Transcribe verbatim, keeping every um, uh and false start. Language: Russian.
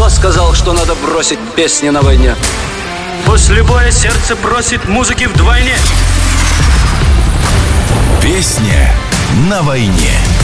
сказал, что надо бросить песни на войне? После боя сердце просит музыки вдвойне. Песня на войне.